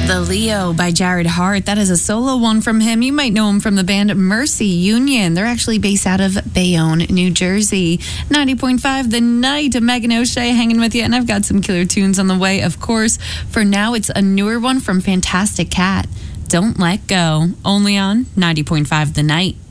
The Leo by Jared Hart. That is a solo one from him. You might know him from the band Mercy Union. They're actually based out of Bayonne, New Jersey. 90.5 The Night. Megan O'Shea hanging with you. And I've got some killer tunes on the way, of course. For now, it's a newer one from Fantastic Cat. Don't Let Go. Only on 90.5 The Night.